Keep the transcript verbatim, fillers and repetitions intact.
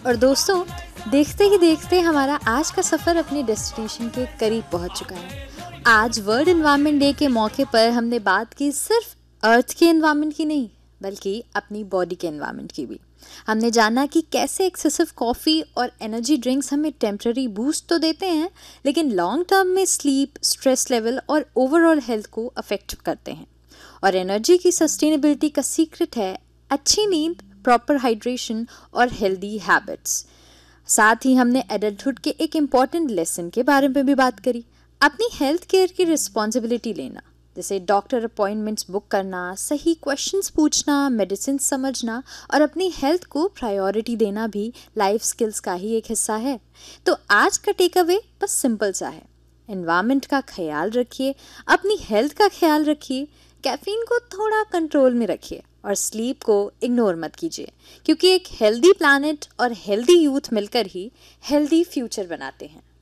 और दोस्तों, देखते ही देखते हमारा आज का सफ़र अपने डेस्टिनेशन के करीब पहुंच चुका है। आज वर्ल्ड एनवायरनमेंट डे के मौके पर हमने बात की सिर्फ अर्थ के एनवायरनमेंट की नहीं, बल्कि अपनी बॉडी के एनवायरनमेंट की भी। हमने जाना कि कैसे एक्सेसिव कॉफ़ी और एनर्जी ड्रिंक्स हमें टेम्पररी बूस्ट तो देते हैं, लेकिन लॉन्ग टर्म में स्लीप, स्ट्रेस लेवल और ओवरऑल हेल्थ को अफेक्ट करते हैं। और एनर्जी की सस्टेनेबिलिटी का सीक्रेट है अच्छी नींद, प्रॉपर हाइड्रेशन और हेल्दी हैबिट्स। साथ ही हमने एडल्टहुड के एक इम्पॉर्टेंट लेसन के बारे में भी बात करी, अपनी हेल्थ केयर की रिस्पॉन्सिबिलिटी लेना, जैसे डॉक्टर अपॉइंटमेंट्स बुक करना, सही क्वेश्चंस पूछना, मेडिसिन समझना और अपनी हेल्थ को प्रायोरिटी देना भी लाइफ स्किल्स का ही एक हिस्सा है। तो आज का टेक अवे बस सिंपल सा है, एनवायरनमेंट का ख्याल रखिए, अपनी हेल्थ का ख्याल रखिए, कैफीन को थोड़ा कंट्रोल में रखिए और स्लीप को इग्नोर मत कीजिए, क्योंकि एक हेल्दी प्लैनेट और हेल्दी यूथ मिलकर ही हेल्दी फ्यूचर बनाते हैं।